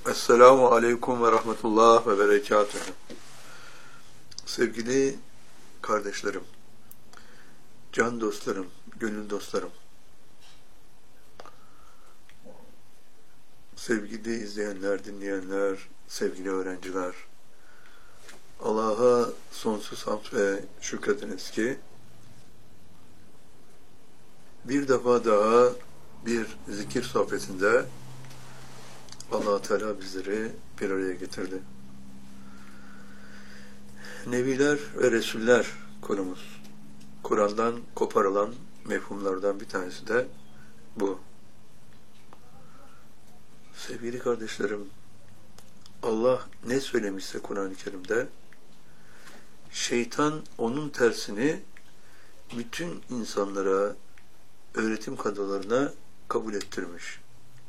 Esselamu Aleyküm ve Rahmetullah ve Berekatuhu. Sevgili kardeşlerim, can dostlarım, gönül dostlarım, sevgili izleyenler, dinleyenler, sevgili öğrenciler, Allah'a sonsuz hamd ve şükrediniz ki bir defa daha bir zikir sohbetinde Allah Teala bizleri bir araya getirdi. Nebiler ve Resuller konumuz. Kur'an'dan koparılan mefhumlardan bir tanesi de bu. Sevgili kardeşlerim, Allah ne söylemişse Kur'an-ı Kerim'de, şeytan onun tersini bütün insanlara, öğretim kadrolarına kabul ettirmiş.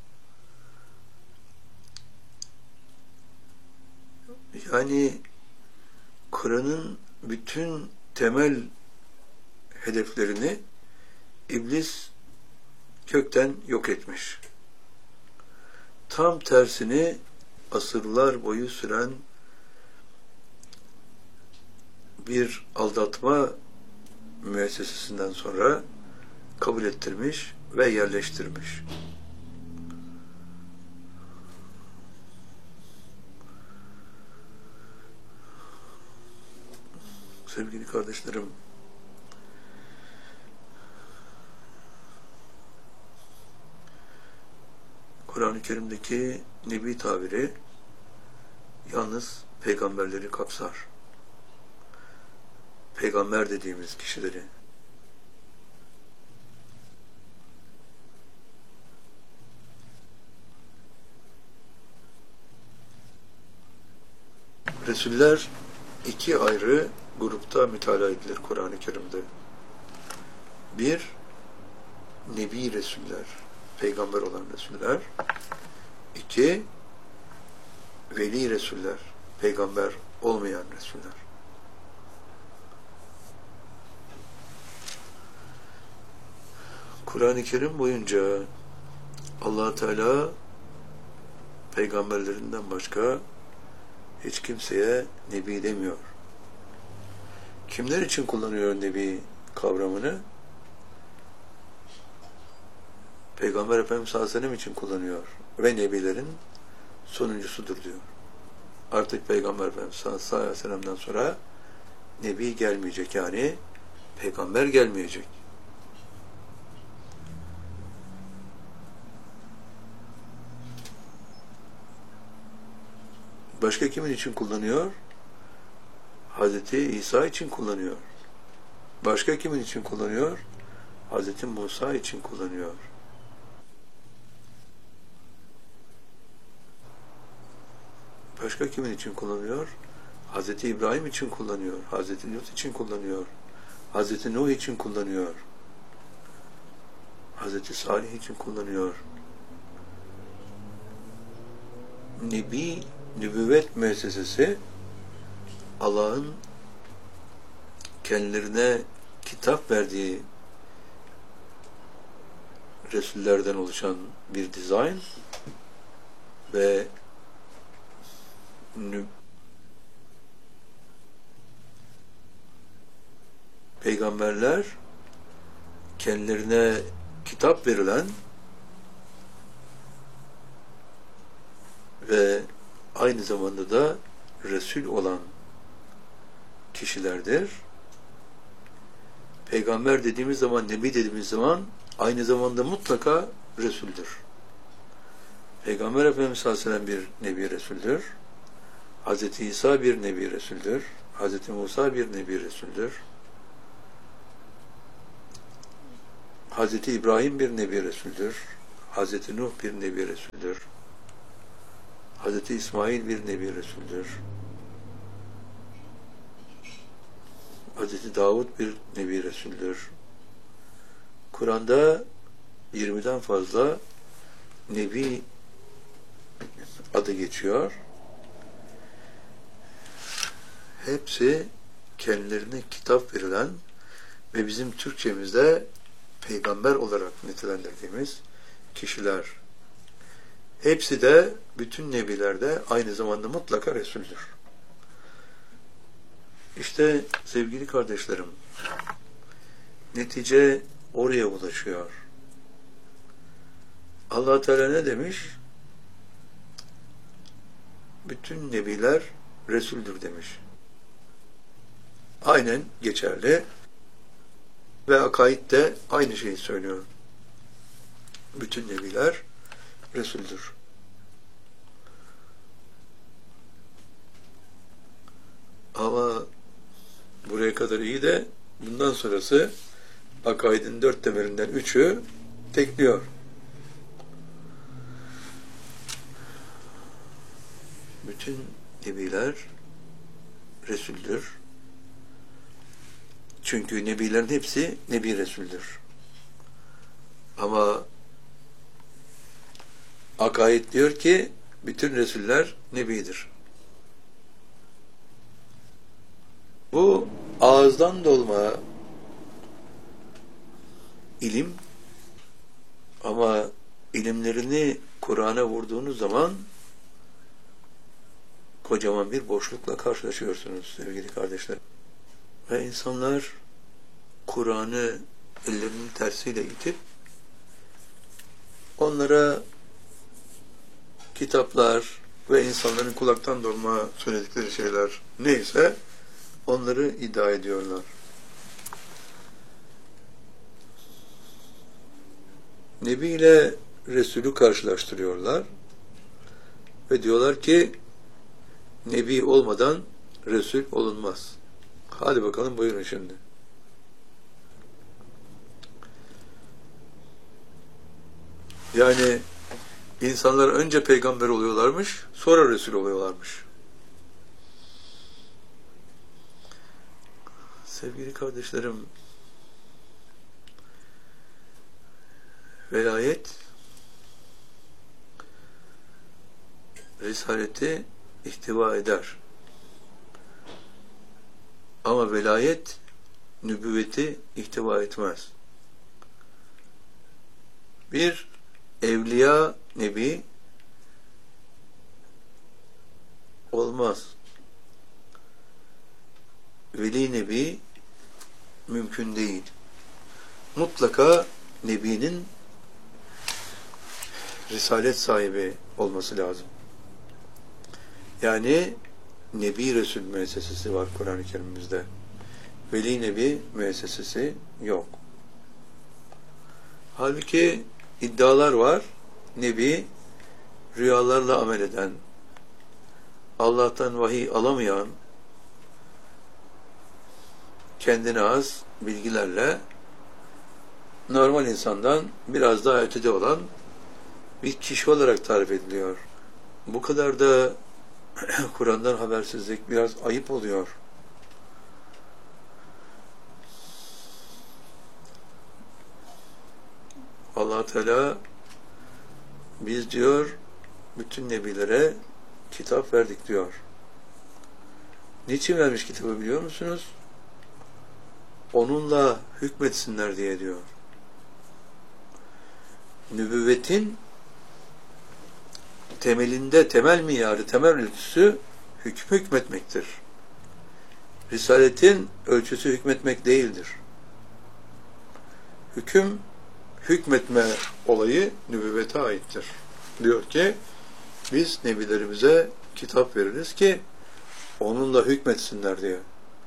Yani Kur'an'ın bütün temel hedeflerini iblis kökten yok etmiş. Tam tersini asırlar boyu süren bir aldatma müessesesinden sonra kabul ettirmiş ve yerleştirmiş. Sevgili kardeşlerim, Kur'an-ı Kerim'deki Nebi tabiri yalnız peygamberleri kapsar. Peygamber dediğimiz kişileri. Resuller iki ayrı grupta mütalaa edilir Kur'an-ı Kerim'de. Bir, Nebi Resuller, peygamber olan Resuller. İki, Veli Resuller, peygamber olmayan Resuller. Kur'an-ı Kerim boyunca Allah Teala peygamberlerinden başka hiç kimseye Nebi demiyor. Kimler için kullanıyor Nebi kavramını? Peygamber Efendimiz sallallahu aleyhi ve sellem için kullanıyor. Ve Nebilerin sonuncusudur diyor. Artık Peygamber Efendimiz sallallahu aleyhi ve sellem'den sonra Nebi gelmeyecek, yani peygamber gelmeyecek. Başka kimin için kullanıyor? Hazreti İsa için kullanıyor. Başka kimin için kullanıyor? Hazreti Musa için kullanıyor. Başka kimin için kullanıyor? Hazreti İbrahim için kullanıyor. Hazreti Lut için kullanıyor. Hazreti Nuh için kullanıyor. Hazreti Salih için kullanıyor. Nebi, nübüvvet müessesesi Allah'ın kendilerine kitap verdiği Resullerden oluşan bir dizayn ve peygamberler kendilerine kitap verilen ve aynı zamanda da Resul olan kişilerdir. Peygamber dediğimiz zaman, Nebi dediğimiz zaman aynı zamanda mutlaka Resul'dür. Peygamber Efendimiz sallallahu aleyhi ve sellem bir Nebi Resul'dür. Hazreti İsa bir Nebi Resul'dür. Hazreti Musa bir Nebi Resul'dür. Hazreti İbrahim bir Nebi Resul'dür. Hazreti Nuh bir Nebi Resul'dür. Hazreti İsmail bir Nebi Resul'dür. Hazreti Davud bir Nebi Resul'dür. Kur'an'da 20'den fazla Nebi adı geçiyor. Hepsi kendilerine kitap verilen ve bizim Türkçemizde peygamber olarak nitelendirdiğimiz kişiler. Hepsi de, bütün nebiler de aynı zamanda mutlaka Resul'dür. İşte sevgili kardeşlerim, netice oraya ulaşıyor. Allah Teala ne demiş? Bütün nebiler Resul'dür demiş. Aynen geçerli. Ve akaid de aynı şeyi söylüyor. Bütün nebiler Resul'dür. Ama buraya kadar iyi de bundan sonrası akaidin 4 temelinden 3'ü tekliyor. Bütün nebiler Resul'dür. Çünkü nebilerin hepsi Nebi Resul'dür. Ama akaid diyor ki bütün Resuller Nebidir. Bu ağızdan dolma ilim, ama ilimlerini Kur'an'a vurduğunuz zaman kocaman bir boşlukla karşılaşıyorsunuz sevgili kardeşler. Ve insanlar Kur'an'ı ellerinin tersiyle itip onlara kitaplar ve insanların kulaktan dolma söyledikleri şeyler neyse onları iddia ediyorlar. Nebi ile Resulü karşılaştırıyorlar ve diyorlar ki Nebi olmadan Resul olunmaz. Hadi bakalım buyurun şimdi. Yani insanlar önce peygamber oluyorlarmış, sonra Resul oluyorlarmış. Sevgili kardeşlerim, velayet risaleti ihtiva eder. Ama velayet nübüvveti ihtiva etmez. Bir evliya nebi olmaz. Veli nebi mümkün değil. Mutlaka nebinin risalet sahibi olması lazım. Yani Nebi Resul müessesesi var Kur'an-ı Kerim'imizde. Veli Nebi müessesesi yok. Halbuki iddialar var. Nebi rüyalarla amel eden, Allah'tan vahiy alamayan, kendine az bilgilerle normal insandan biraz daha ötede olan bir kişi olarak tarif ediliyor. Bu kadar da Kur'an'dan habersizlik biraz ayıp oluyor. Allah Teala biz diyor bütün nebilere kitap verdik diyor. Niçin vermiş kitabı biliyor musunuz? Onunla hükmetsinler diye diyor. Nübüvvetin temelinde, temel miyarı, temel ölçüsü hükmetmektir. Risaletin ölçüsü hükmetmek değildir. Hükmetme olayı nübüvvete aittir. Diyor ki, biz nebilerimize kitap veririz ki onunla hükmetsinler diye.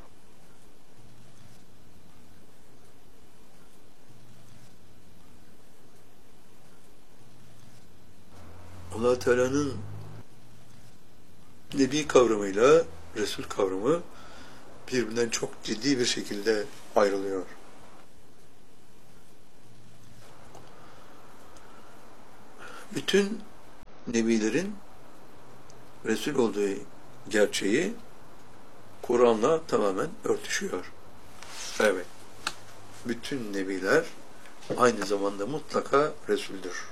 Allah Teala'nın Nebi kavramıyla Resul kavramı birbirinden çok ciddi bir şekilde ayrılıyor. Bütün nebilerin Resul olduğu gerçeği Kur'an'la tamamen örtüşüyor. Evet. Bütün nebiler aynı zamanda mutlaka Resul'dür.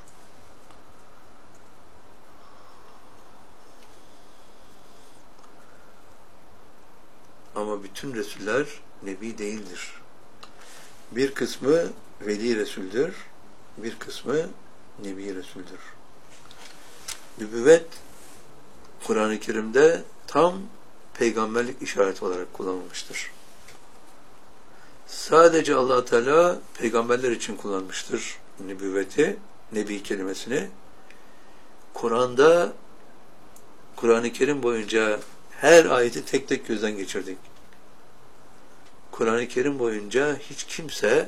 Ama bütün Resuller Nebi değildir. Bir kısmı Veli Resul'dür, bir kısmı Nebi Resul'dür. Nübüvvet Kur'an-ı Kerim'de tam peygamberlik işareti olarak kullanılmıştır. Sadece Allah Teala peygamberler için kullanmıştır nübüvveti, nebi kelimesini. Kur'an'da, Kur'an-ı Kerim boyunca her ayeti tek tek gözden geçirdik. Kur'an-ı Kerim boyunca hiç kimse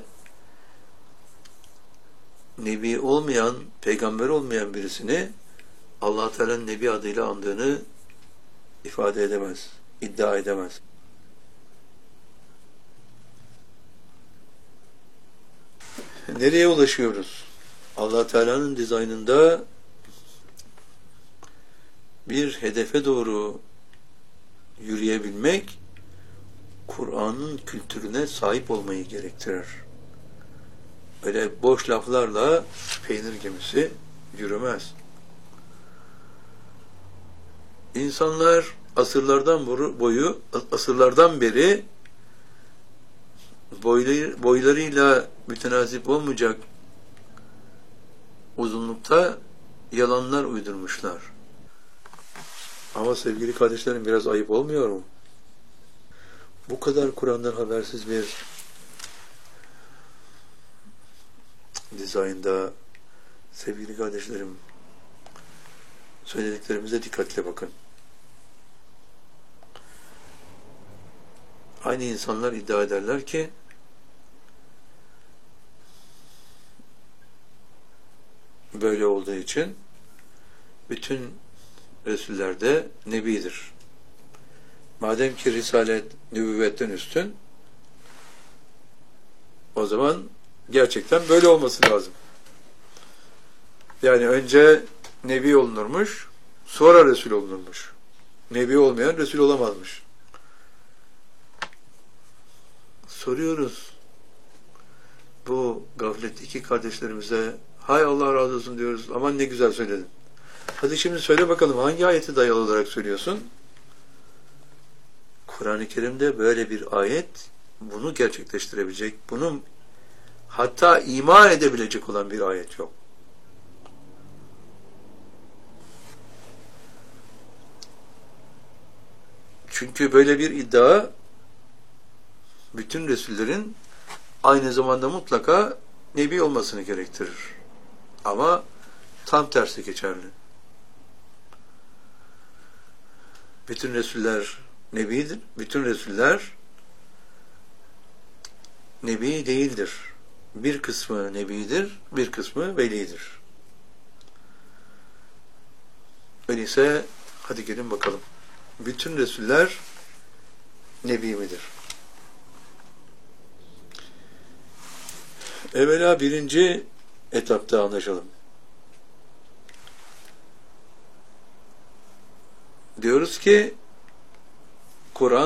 nebi olmayan, peygamber olmayan birisini Allah Teala'nın nebi adıyla andığını ifade edemez, iddia edemez. Nereye ulaşıyoruz? Allah Teala'nın dizaynında bir hedefe doğru yürüyebilmek, Kur'an'ın kültürüne sahip olmayı gerektirir. Öyle boş laflarla peynir gemisi yürümez. İnsanlar asırlardan beri boylarıyla mütenasip olmayacak uzunlukta yalanlar uydurmuşlar. Ama sevgili kardeşlerim, biraz ayıp olmuyor mu? Bu kadar Kur'an'dan habersiz bir dizaynda, sevgili kardeşlerim, söylediklerimize dikkatle bakın. Aynı insanlar iddia ederler ki böyle olduğu için bütün Resuller de Nebidir. Madem ki Risalet nübüvvetten üstün, o zaman gerçekten böyle olması lazım. Yani önce Nebi olunurmuş, sonra Resul olunurmuş. Nebi olmayan Resul olamazmış. Soruyoruz bu gafletteki kardeşlerimize, hay Allah razı olsun diyoruz, aman ne güzel söyledin. Hadi şimdi söyle bakalım, hangi ayeti dayalı olarak söylüyorsun? Kur'an-ı Kerim'de böyle bir ayet bunu gerçekleştirebilecek, bunu hatta iman edebilecek olan bir ayet yok. Çünkü böyle bir iddia bütün Resullerin aynı zamanda mutlaka Nebi olmasını gerektirir. Ama tam tersi geçerli. Bütün Resuller Nebidir. Bütün Resuller Nebi değildir. Bir kısmı Nebidir, bir kısmı Velidir. Öyleyse hadi gelin bakalım. Bütün Resuller Nebi midir? Evvela birinci etapta anlaşalım. Diyoruz ki Kur'an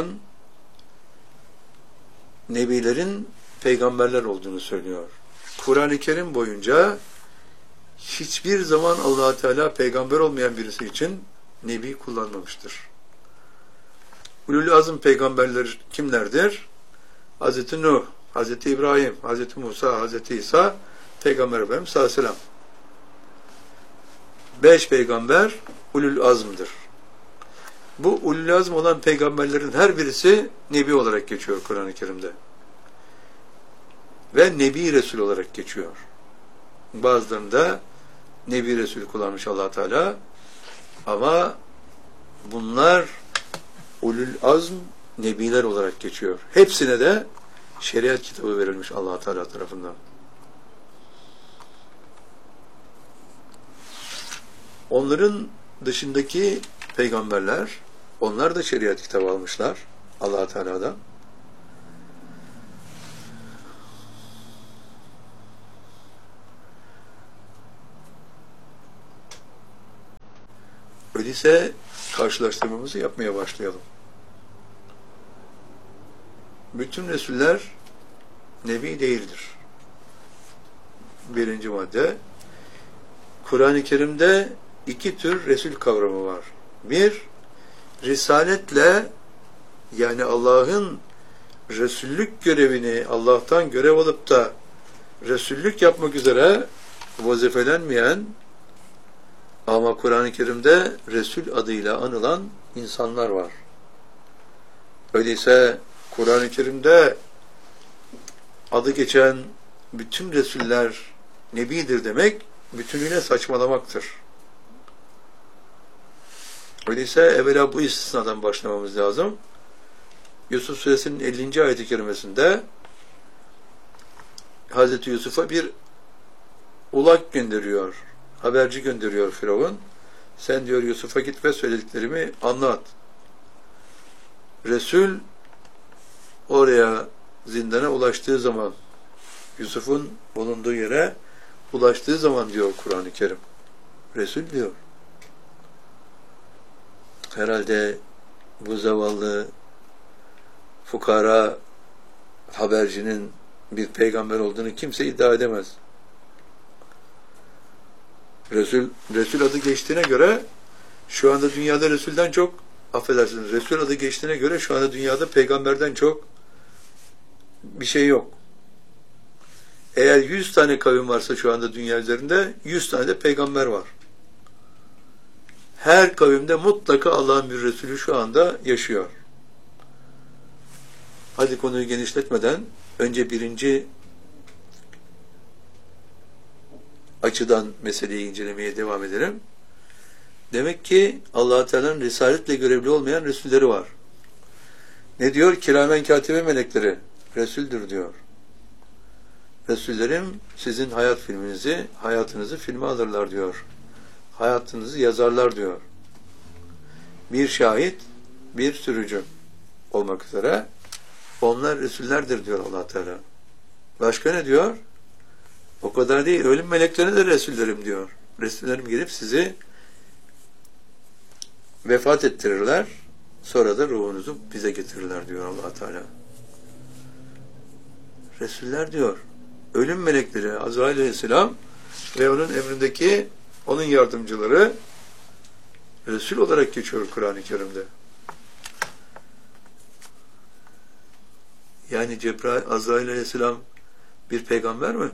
nebilerin peygamberler olduğunu söylüyor. Kur'an-ı Kerim boyunca hiçbir zaman Allah Teala peygamber olmayan birisi için nebi kullanmamıştır. Ulul azm peygamberler kimlerdir? Hazreti Nuh, Hazreti İbrahim, Hazreti Musa, Hazreti İsa, Peygamber Efendimiz sallallahu aleyhi ve sellem. 5 peygamber ulul azmdır. Bu ulul azm olan peygamberlerin her birisi nebi olarak geçiyor Kur'an-ı Kerim'de. Ve nebi resul olarak geçiyor. Bazılarında nebi resul kullanmış Allah Teala. Ama bunlar ulul azm nebiler olarak geçiyor. Hepsine de şeriat kitabı verilmiş Allah Teala tarafından. Onların dışındaki peygamberler, onlar da şeriat kitabı almışlar Allah Teala'dan. Öyleyse karşılaştırmamızı yapmaya başlayalım. Bütün Resuller Nebi değildir. Birinci madde. Kur'an-ı Kerim'de 2 tür Resul kavramı var. Bir, Risaletle, yani Allah'ın Resullük görevini Allah'tan görev alıp da Resullük yapmak üzere vazifelenmeyen Ama Kur'an-ı Kerim'de Resul adıyla anılan insanlar var. Öyleyse Kur'an-ı Kerim'de adı geçen bütün Resuller Nebidir demek, bütünüyle saçmalamaktır. Öyleyse evvela bu istisnadan başlamamız lazım. Yusuf Suresinin 50. ayet-i kerimesinde Hazreti Yusuf'a bir ulak gönderiyor, haberci gönderiyor Firavun. Sen diyor Yusuf'a git ve söylediklerimi anlat. Resul oraya zindana ulaştığı zaman, Yusuf'un bulunduğu yere ulaştığı zaman diyor Kur'an-ı Kerim. Resul diyor. Herhalde bu zavallı fukara habercinin bir peygamber olduğunu kimse iddia edemez. Resul adı geçtiğine göre şu anda dünyada Resul'den çok, affedersiniz, Resul adı geçtiğine göre şu anda dünyada peygamberden çok bir şey yok. Eğer 100 tane kavim varsa şu anda dünya üzerinde 100 tane de peygamber var. Her kavimde mutlaka Allah'ın bir Resulü şu anda yaşıyor. Hadi konuyu genişletmeden önce birinci açıdan meseleyi incelemeye devam edelim. Demek ki Allah Teala'nın risaletle görevli olmayan Resulleri var. Ne diyor? Kiramen katibe melekleri Resuldür diyor. Resullerim sizin hayatınızı filme alırlar diyor. Hayatınızı yazarlar diyor. Bir şahit, bir sürücü olmak üzere onlar Resullerdir diyor Allah Teala. Başka ne diyor? O kadar değil. Ölüm meleklerine de Resullerim diyor. Resullerim gelip sizi vefat ettirirler. Sonra da ruhunuzu bize getirirler diyor Allah Teala. Resuller diyor. Ölüm melekleri Azrail Aleyhisselam ve onun emrindeki onun yardımcıları Resul olarak geçiyor Kur'an-ı Kerim'de. Yani Azrail Aleyhisselam bir peygamber mi?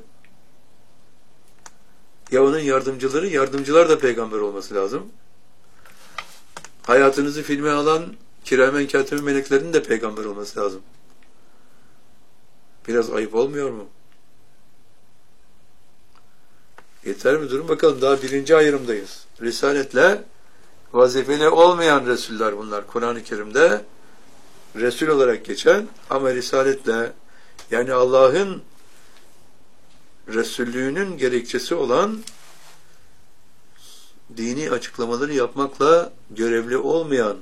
Ya onun yardımcılar da peygamber olması lazım. Hayatınızı filme alan kiramen katibe meleklerinin de peygamber olması lazım. Biraz ayıp olmuyor mu? Yeter mi? Durun bakalım. Daha birinci ayrımdayız. Risaletle vazifeli olmayan Resuller bunlar. Kur'an-ı Kerim'de Resul olarak geçen ama risaletle yani Allah'ın Resullüğünün gerekçesi olan dini açıklamaları yapmakla görevli olmayan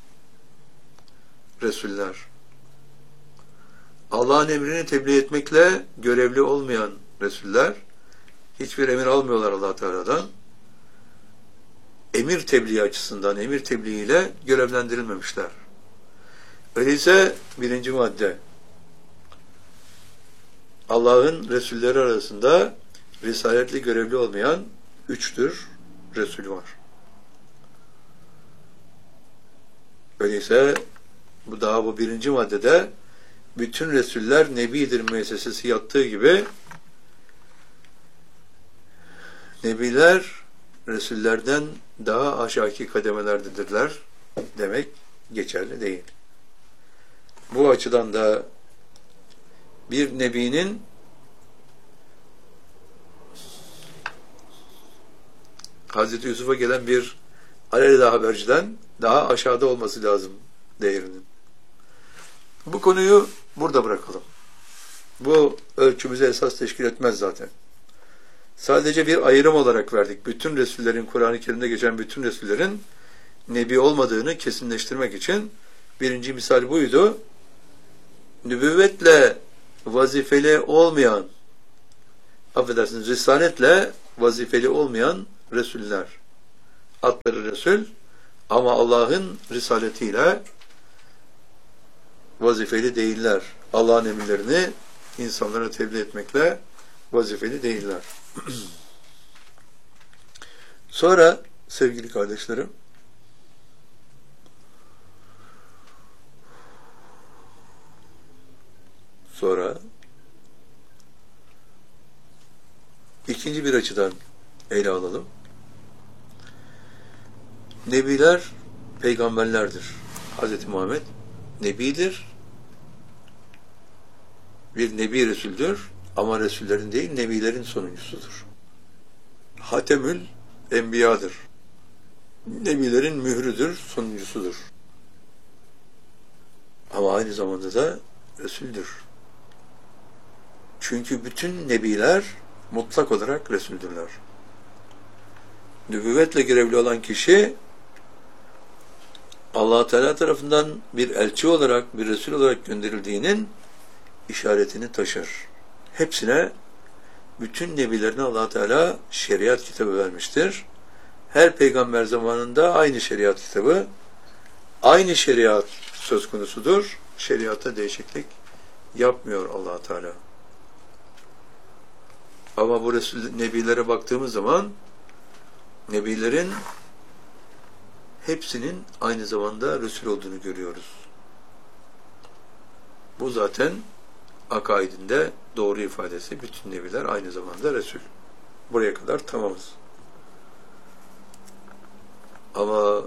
Resuller. Allah'ın emrini tebliğ etmekle görevli olmayan Resuller. Hiçbir emir almıyorlar Allah Teala'dan. Emir tebliği açısından, emir tebliğiyle görevlendirilmemişler. Öyleyse birinci madde, Allah'ın Resulleri arasında risaletli görevli olmayan 3 tür Resul var. Öyleyse bu birinci maddede bütün Resuller Nebidir müessesesi yattığı gibi Nebiler Resullerden daha aşağıki kademelerdedirler demek geçerli değil. Bu açıdan da bir Nebi'nin Hazreti Yusuf'a gelen bir alelade haberciden daha aşağıda olması lazım değerinin. Bu konuyu burada bırakalım. Bu ölçümüze esas teşkil etmez zaten. Sadece bir ayrım olarak verdik. Bütün Resullerin, Kur'an-ı Kerim'de geçen bütün Resullerin Nebi olmadığını kesinleştirmek için birinci misal buydu. Nübüvvetle vazifeli olmayan, affedersiniz, risaletle vazifeli olmayan Resuller. Adları Resul ama Allah'ın risaletiyle vazifeli değiller. Allah'ın emirlerini insanlara tebliğ etmekle vazifeli değiller. Sonra sevgili kardeşlerim, ikinci bir açıdan ele alalım. Nebiler peygamberlerdir. Hz. Muhammed nebidir. Bir nebi resuldür ama resullerin değil, nebilerin sonuncusudur. Hatemül Enbiya'dır. Nebilerin mührüdür, sonuncusudur. Ama aynı zamanda da resuldür. Çünkü bütün nebiler mutlak olarak resuldürler. Nübüvvetle görevli olan kişi Allah Teala tarafından bir elçi olarak, bir resul olarak gönderildiğinin işaretini taşır. Hepsine, bütün nebilerine Allah Teala şeriat kitabı vermiştir. Her peygamber zamanında aynı şeriat kitabı, aynı şeriat söz konusudur. Şeriata değişiklik yapmıyor Allah Teala. Ama bu nebilere baktığımız zaman nebilerin hepsinin aynı zamanda resul olduğunu görüyoruz. Bu zaten akaidinde doğru ifadesi. Bütün nebiler aynı zamanda resul. Buraya kadar tamamız. Ama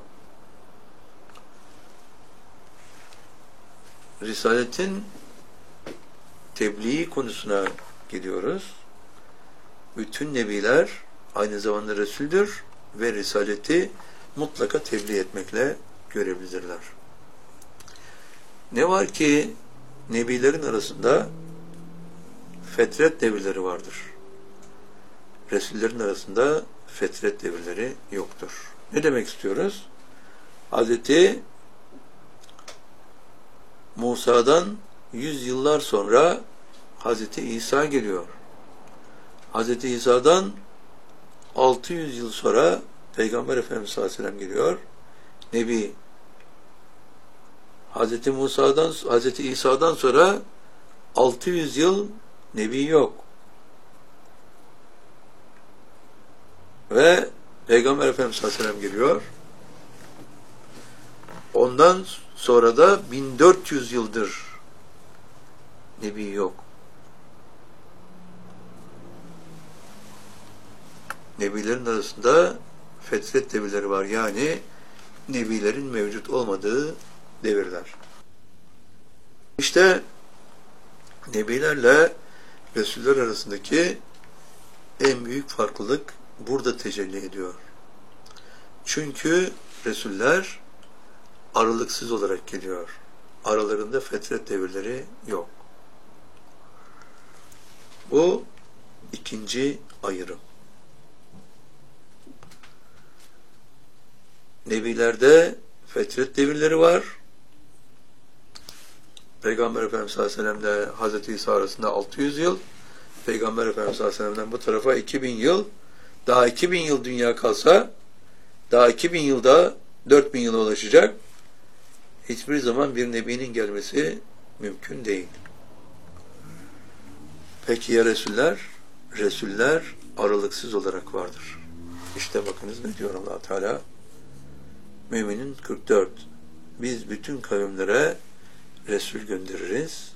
Risaletin tebliği konusuna geliyoruz. Bütün nebiler aynı zamanda resuldür ve risaleti mutlaka tebliğ etmekle görevlidirler. Ne var ki nebilerin arasında fetret devirleri vardır. Resullerin arasında fetret devirleri yoktur. Ne demek istiyoruz? Hazreti Musa'dan 100 yıllar sonra Hazreti İsa geliyor. Hazreti İsa'dan 600 yıl sonra Peygamber Efendimiz sallallahu aleyhi ve sellem geliyor. Nebi. Hazreti İsa'dan sonra 600 yıl Nebi yok. Ve Peygamber Efendimiz sallallahu aleyhi ve sellem geliyor. Ondan sonra da 1400 yıldır Nebi yok. Nebilerin arasında fetret devirleri var. Yani nebilerin mevcut olmadığı devirler. İşte nebilerle resuller arasındaki en büyük farklılık burada tecelli ediyor. Çünkü resuller aralıksız olarak geliyor. Aralarında fetret devirleri yok. Bu ikinci ayrım. Nebilerde fetret devirleri var. Peygamber Efendimiz sallallahu aleyhi ve sellem ile Hazreti İsa arasında 600 yıl. Peygamber Efendimiz sallallahu aleyhi ve sellem'den bu tarafa 2000 yıl. Daha 2000 yıl dünya kalsa, daha 2000 yılda 4000 yıla ulaşacak. Hiçbir zaman bir nebinin gelmesi mümkün değil. Peki ya Resuller? Resuller aralıksız olarak vardır. İşte bakınız ne diyor Allah Teala? Mü'minin 44. Biz bütün kavimlere Resul göndeririz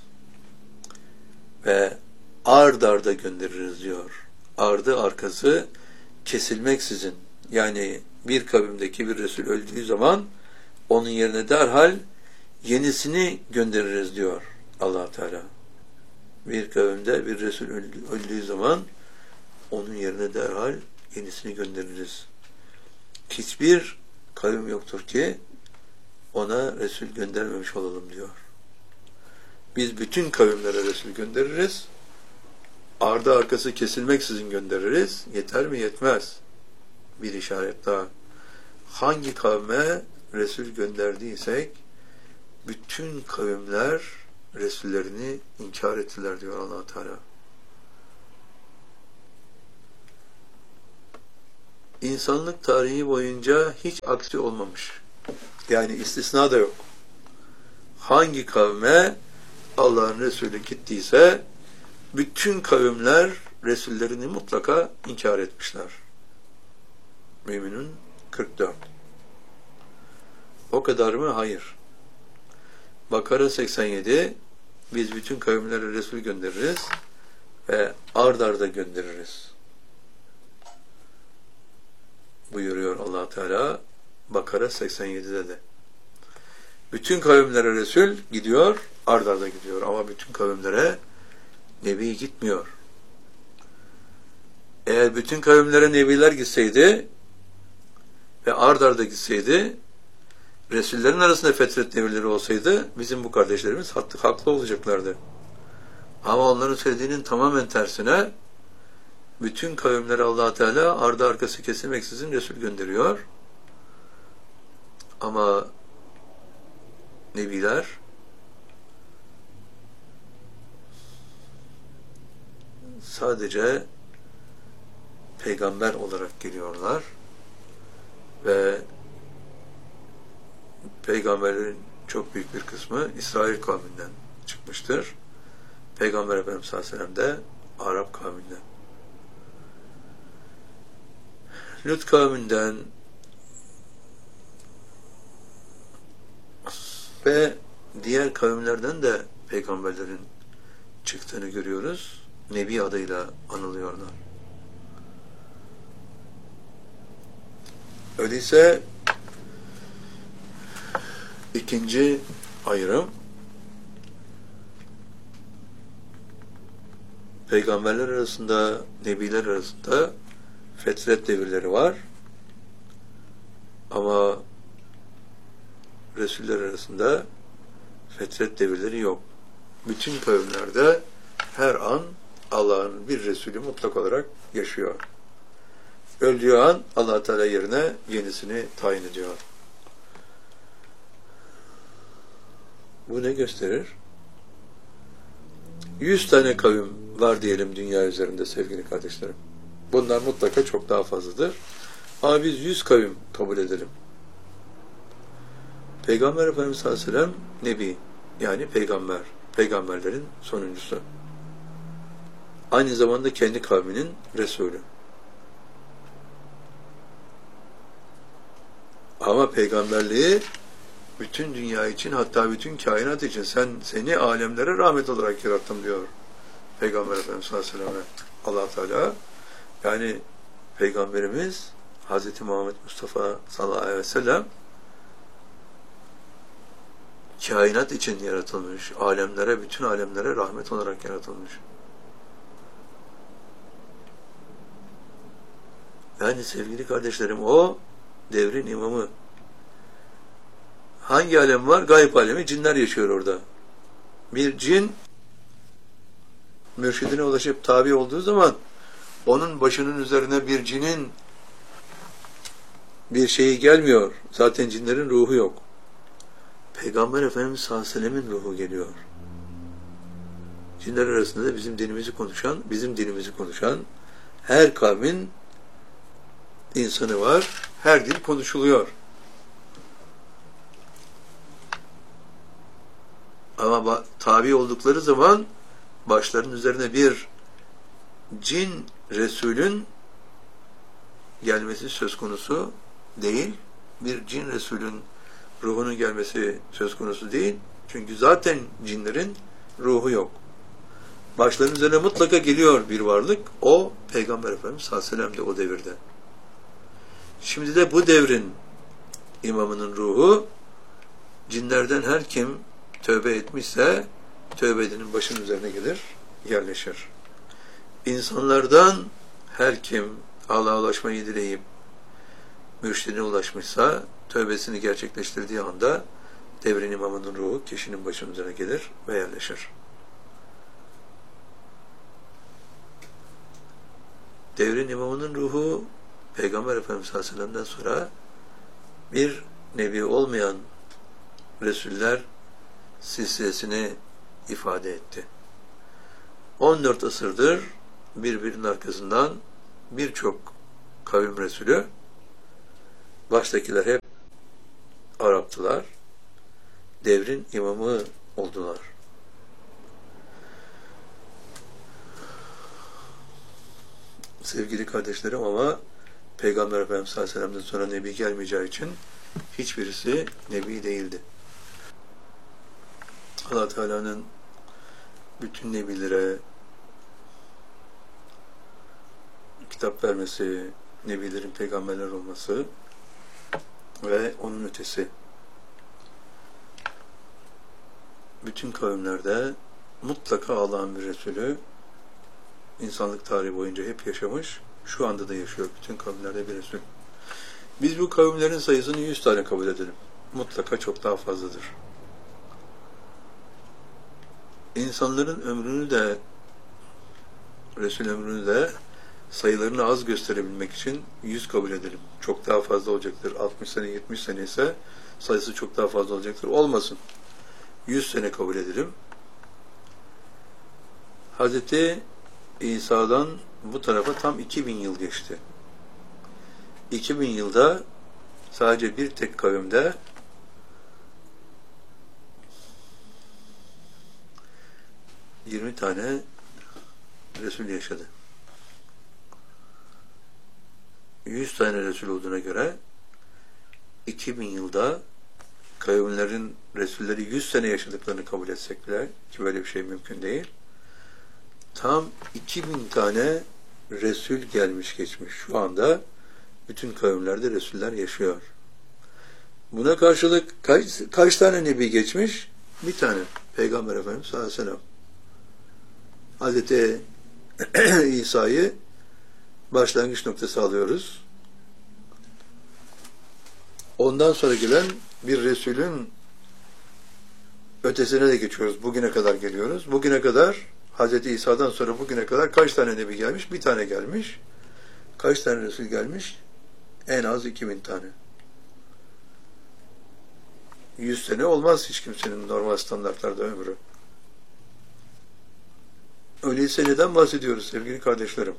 ve ard arda göndeririz diyor. Ardı arkası kesilmeksizin. Yani bir kavimdeki bir Resul öldüğü zaman onun yerine derhal yenisini göndeririz diyor Allah Teala. Bir kavimde bir Resul öldüğü zaman onun yerine derhal yenisini göndeririz. Hiçbir kavim yoktur ki ona Resul göndermemiş olalım diyor. Biz bütün kavimlere Resul göndeririz. Ardı arkası kesilmeksizin göndeririz. Yeter mi? Yetmez. Bir işaret daha. Hangi kavme Resul gönderdiysek bütün kavimler Resullerini inkar ettiler diyor Allah Teala. İnsanlık tarihi boyunca hiç aksi olmamış. Yani istisna da yok. Hangi kavme Allah'ın Resulü gittiyse bütün kavimler Resullerini mutlaka inkar etmişler. Mü'minun 44. O kadar mı? Hayır. Bakara 87. Biz bütün kavimlere Resul göndeririz ve ard arda göndeririz buyuruyor Allah Teala. Bakara 87'de de. Bütün kavimlere Resul gidiyor, ard arda gidiyor. Ama bütün kavimlere Nebi gitmiyor. Eğer bütün kavimlere Nebiler gitseydi ve ard arda gitseydi, Resullerin arasında fetret devirleri olsaydı, bizim bu kardeşlerimiz haklı olacaklardı. Ama onların söylediğinin tamamen tersine, bütün kavimlere Allah Teala ardı arkası kesilmeksizin Resul gönderiyor. Ama Nebiler sadece peygamber olarak geliyorlar ve peygamberlerin çok büyük bir kısmı İsrail kavminden çıkmıştır. Peygamber Efendimiz sallallahu aleyhi ve sellem de Arap kavminden. Lut kavminden ve diğer kavimlerden de peygamberlerin çıktığını görüyoruz. Nebi adıyla anılıyorlar. Öyleyse ikinci ayrım, peygamberler arasında, nebiler arasında fetret devirleri var. Ama Resuller arasında fetret devirleri yok. Bütün kavimlerde her an Allah'ın bir Resulü mutlak olarak yaşıyor. Öldüğü an Allah Teala yerine yenisini tayin ediyor. Bu ne gösterir? 100 tane kavim var diyelim dünya üzerinde sevgili kardeşlerim. Bunlar mutlaka çok daha fazladır. Ama biz 100 kavim kabul edelim. Peygamber Efendimiz sallallahu aleyhi ve sellem Nebi, yani peygamber, peygamberlerin sonuncusu. Aynı zamanda kendi kavminin Resulü. Ama peygamberliği bütün dünya için, hatta bütün kainat için seni alemlere rahmet olarak yarattım diyor Peygamber Efendimiz sallallahu aleyhi ve sellem'e Allah Teala. Yani Peygamberimiz Hz. Muhammed Mustafa sallallahu aleyhi ve sellem kainat için yaratılmış, alemlere, bütün alemlere rahmet olarak yaratılmış. Yani sevgili kardeşlerim, o devrin imamı. Hangi alem var? Gayb alemi. Cinler yaşıyor orada. Bir cin mürşidine ulaşıp tabi olduğu zaman onun başının üzerine bir cinin bir şeyi gelmiyor. Zaten cinlerin ruhu yok. Peygamber Efendimiz sallallahu aleyhi ve sellemin ruhu geliyor. Cinler arasında da bizim dilimizi konuşan her kavmin insanı var. Her dil konuşuluyor. Ama tabi oldukları zaman başlarının üzerine bir cin Resulün gelmesi söz konusu değil. Bir cin Resulün ruhunun gelmesi söz konusu değil. Çünkü zaten cinlerin ruhu yok. Başlarının üzerine mutlaka geliyor bir varlık. O Peygamber Efendimiz sallallahu aleyhi ve sellem de o devirde. Şimdi de bu devrin imamının ruhu, cinlerden her kim tövbe etmişse tövbe edenin başının üzerine gelir, yerleşir. İnsanlardan her kim Allah'a ulaşmayı dileyip mürşidine ulaşmışsa tövbesini gerçekleştirdiği anda devrin imamının ruhu kişinin başının üzerine gelir ve yerleşir. Devrin imamının ruhu Peygamber Efendimiz sallallahu aleyhi ve sellem'den sonra bir nebi olmayan Resuller silsilesini ifade etti. 14 asırdır birbirinin arkasından birçok kavim Resulü, baştakiler hep Araptılar, devrin imamı oldular. Sevgili kardeşlerim, ama Peygamber Efendimiz sallallahu aleyhi ve sellem'den sonra Nebi gelmeyeceği için hiçbirisi Nebi değildi. Allah Teala'nın bütün Nebilere kitap vermesi, Nebilerin peygamberler olması ve onun ötesi. Bütün kavimlerde mutlaka Allah'ın bir Resulü insanlık tarihi boyunca hep yaşamış, şu anda da yaşıyor bütün kavimlerde bir Resul. Biz bu kavimlerin sayısını 100 tane kabul edelim. Mutlaka çok daha fazladır. İnsanların ömrünü de, Resul ömrünü de sayılarını az gösterebilmek için 100 kabul edelim. Çok daha fazla olacaktır. 60 sene, 70 sene ise sayısı çok daha fazla olacaktır. Olmasın. 100 sene kabul edelim. Hazreti İsa'dan bu tarafa tam 2000 yıl geçti. 2000 yılda sadece bir tek kavimde ...20 tane Resul yaşadı. 100 tane Resul olduğuna göre 2000 yılda kavimlerin Resulleri 100 sene yaşadıklarını kabul etsek bile, ki böyle bir şey mümkün değil, tam 2000 tane Resul gelmiş geçmiş. Şu anda bütün kavimlerde Resuller yaşıyor. Buna karşılık kaç tane Nebi geçmiş? Bir tane. Peygamber Efendimiz sallallahu aleyhi ve sellem. Hazreti İsa'yı başlangıç noktası alıyoruz. Ondan sonra gelen bir Resulün ötesine de geçiyoruz. Bugüne kadar geliyoruz. Bugüne kadar Hazreti İsa'dan sonra bugüne kadar kaç tane Nebi gelmiş? Bir tane gelmiş. Kaç tane Resul gelmiş? En az 2000 tane. 100 sene olmaz hiç kimsenin normal standartlarda ömrü. Öyleyse neden bahsediyoruz sevgili kardeşlerim?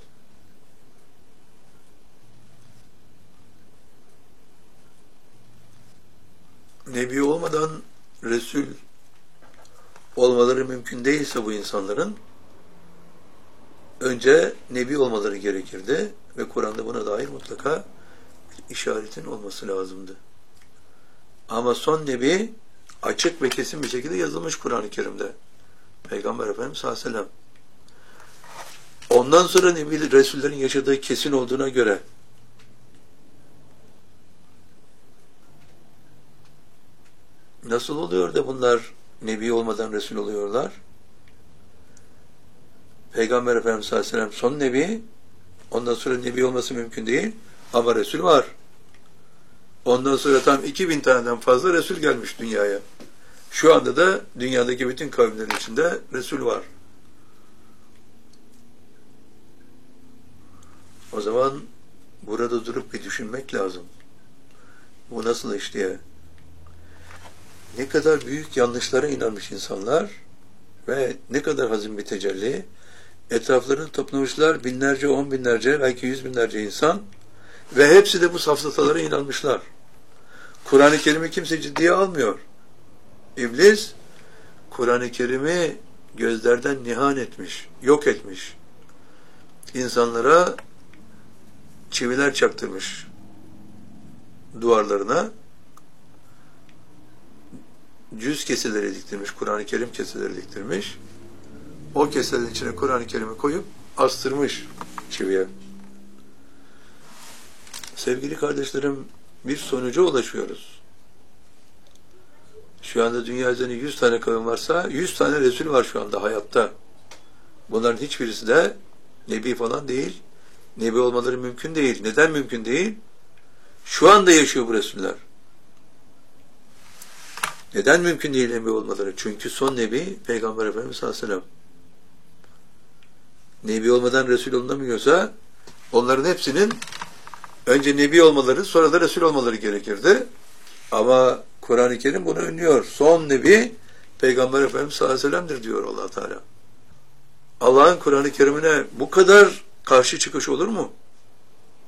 Nebi olmadan Resul olmaları mümkün değilse bu insanların önce Nebi olmaları gerekirdi ve Kur'an'da buna dair mutlaka bir işaretin olması lazımdı. Ama son Nebi açık ve kesin bir şekilde yazılmış Kur'an-ı Kerim'de. Peygamber Efendimiz sallallahu aleyhi ve sellem. Ondan sonra Nebi Resullerin yaşadığı kesin olduğuna göre nasıl oluyor da bunlar Nebi olmadan Resul oluyorlar? Peygamber Efendimiz sallallahu aleyhi ve sellem son Nebi, ondan sonra Nebi olması mümkün değil ama Resul var. Ondan sonra tam 2000 taneden fazla Resul gelmiş dünyaya. Şu anda da dünyadaki bütün kavimlerin içinde Resul var. O zaman burada durup bir düşünmek lazım. Bu nasıl iş diye. Ne kadar büyük yanlışlara inanmış insanlar ve ne kadar hazin bir tecelli. Etraflarını toplamışlar binlerce, 10 binlerce, belki 100 binlerce insan ve hepsi de bu safsatalara inanmışlar. Kur'an-ı Kerim'i kimse ciddiye almıyor. İblis Kur'an-ı Kerim'i gözlerden nihan etmiş, yok etmiş. İnsanlara çiviler çaktırmış duvarlarına, cüz keseleri diktirmiş, Kur'an-ı Kerim keseleri diktirmiş. O keselerin içine Kur'an-ı Kerim'i koyup astırmış çiviye. Sevgili kardeşlerim, bir sonuca ulaşıyoruz. Şu anda dünya üzerinde 100 tane kavim varsa 100 tane Resul var şu anda hayatta. Bunların hiçbirisi de Nebi falan değil. Nebi olmaları mümkün değil. Neden mümkün değil? Şu anda yaşıyor bu Resuller. Neden mümkün değil Nebi olmaları? Çünkü son Nebi Peygamber Efendimiz sallallahu aleyhi ve sellem. Nebi olmadan Resul olunamıyorsa onların hepsinin önce Nebi olmaları, sonra da Resul olmaları gerekirdi. Ama Kur'an-ı Kerim bunu önlüyor. Son Nebi Peygamber Efendimiz sallallahu aleyhi ve sellem'dir diyor Allah Teala. Allah'ın Kur'an-ı Kerim'ine bu kadar karşı çıkış olur mu?